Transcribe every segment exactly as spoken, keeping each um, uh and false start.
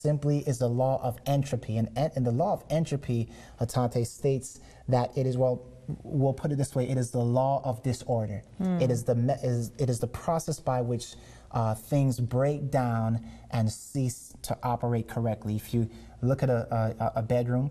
simply is the law of entropy. And, and the law of entropy, Hatante, states that it is, well, we'll put it this way, it is the law of disorder. Mm. It is the me is, it is the process by which uh, things break down and cease to operate correctly. If you look at a, a, a bedroom,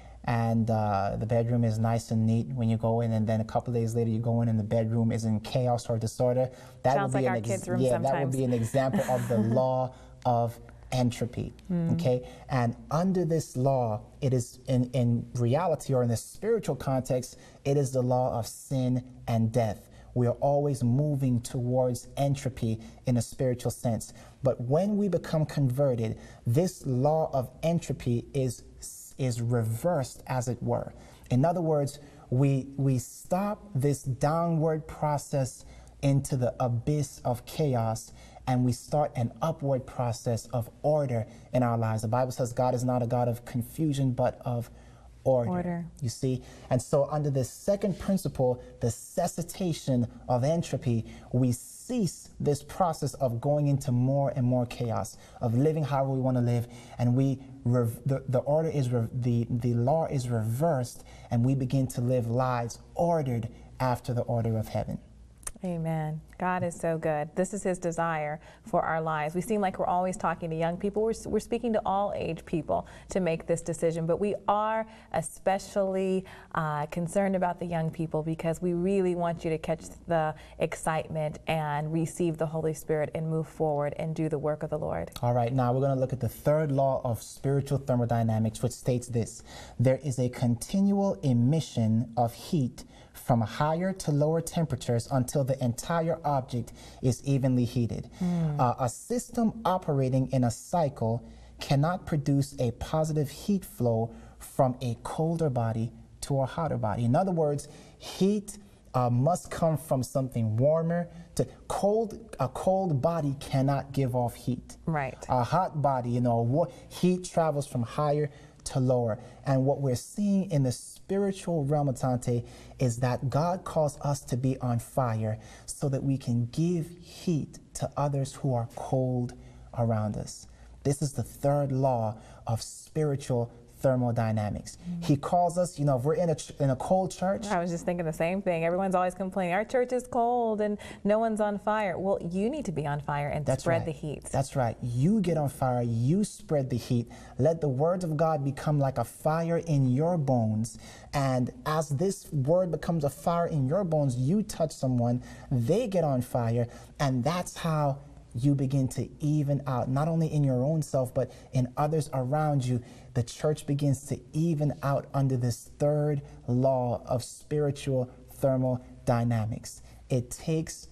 and uh, the bedroom is nice and neat when you go in, and then a couple of days later you go in and the bedroom is in chaos or disorder. That Sounds would be like an our kids' room yeah, sometimes. that would be an example of the law of entropy. Mm. Okay, and under this law, it is in in reality, or in the spiritual context, it is the law of sin and death. We are always moving towards entropy in a spiritual sense. But when we become converted, this law of entropy is is reversed, as it were. In other words, we we stop this downward process into the abyss of chaos, and we start an upward process of order in our lives. The Bible says God is not a God of confusion, but of order. Order. You see? And so under this second principle, the cessation of entropy, we cease this process of going into more and more chaos, of living however we want to live, and we rev the, the order is rev the the law is reversed, and we begin to live lives ordered after the order of heaven. Amen. God is so good. This is his desire for our lives. We seem like we're always talking to young people. We're, we're speaking to all age people to make this decision, but we are especially uh, concerned about the young people, because we really want you to catch the excitement and receive the Holy Spirit and move forward and do the work of the Lord. All right, now we're going to look at the third law of spiritual thermodynamics, which states this: there is a continual emission of heat from higher to lower temperatures until the entire object is evenly heated. Mm. Uh, a system operating in a cycle cannot produce a positive heat flow from a colder body to a hotter body. In other words, heat uh, must come from something warmer. To cold, a cold body cannot give off heat. Right. A hot body, you know, heat travels from higher to lower. And what we're seeing in the spiritual realm, Atante, is that God calls us to be on fire so that we can give heat to others who are cold around us. This is the third law of spiritual thermodynamics. Mm-hmm. He calls us, you know, if we're in a, in a cold church. I was just thinking the same thing. Everyone's always complaining, our church is cold and no one's on fire. Well, you need to be on fire and That's spread right. the heat. That's right. You get on fire, you spread the heat. Let the word of God become like a fire in your bones. And as this word becomes a fire in your bones, you touch someone, they get on fire, and that's how you begin to even out, not only in your own self, but in others around you. The church begins to even out under this third law of spiritual thermodynamics. It takes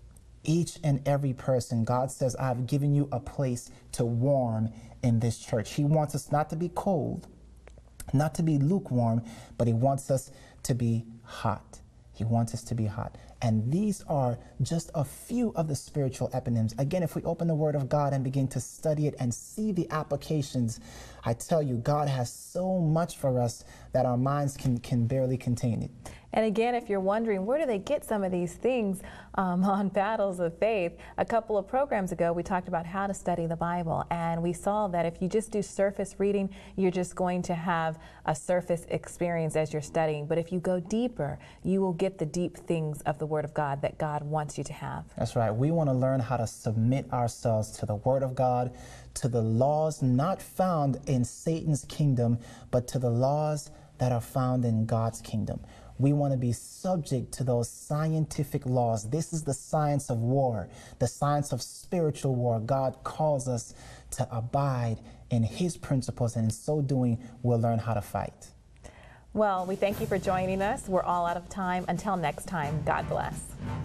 each and every person. God says, I've given you a place to warm in this church. He wants us not to be cold, not to be lukewarm, but he wants us to be hot. He wants us to be hot. And these are just a few of the spiritual eponyms. Again, if we open the Word of God and begin to study it and see the applications, I tell you, God has so much for us that our minds can, can barely contain it. And again, if you're wondering, where do they get some of these things um, on Battles of Faith? A couple of programs ago, we talked about how to study the Bible. And we saw that if you just do surface reading, you're just going to have a surface experience as you're studying. But if you go deeper, you will get the deep things of the Word of God that God wants you to have. That's right. We want to learn how to submit ourselves to the Word of God, to the laws not found in Satan's kingdom, but to the laws that are found in God's kingdom. We want to be subject to those scientific laws. This is the science of war, the science of spiritual war. God calls us to abide in his principles, and in so doing, we'll learn how to fight. Well, we thank you for joining us. We're all out of time. Until next time, God bless.